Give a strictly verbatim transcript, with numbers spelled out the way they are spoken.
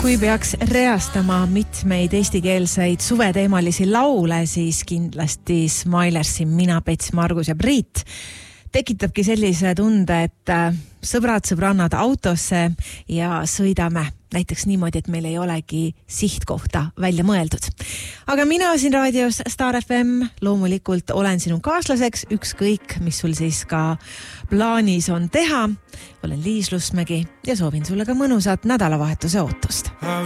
Kui peaks reastama mitmeid eestikeelseid suveteemalisi laule, siis kindlasti Smilersi Mina, Pets, Margus ja Priit tekitabki sellise tunde, et sõbrad, sõbrannad autosse ja sõidame näiteks niimoodi, et meil ei olegi sihtkohta välja mõeldud. Aga mina siin raadios Star F M loomulikult olen sinu kaaslaseks, ükskõik, mis sul siis ka plaanis on teha. Olen Liis Lusmägi ja soovin sulle ka mõnusat nädalavahetuse ootust.